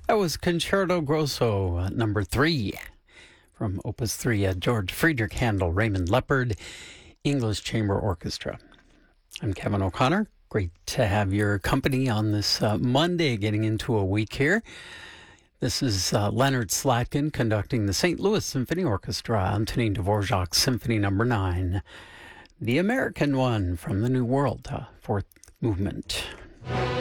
That was Concerto Grosso, number 3 from Opus 3, George Friedrich Handel, Raymond Leppard, English Chamber Orchestra. I'm Kevin O'Connor. Great to have your company on this Monday, getting into a week here. This is Leonard Slatkin conducting the St. Louis Symphony Orchestra, Antonin Dvorak's Symphony No. 9, the American one from the New World, fourth movement.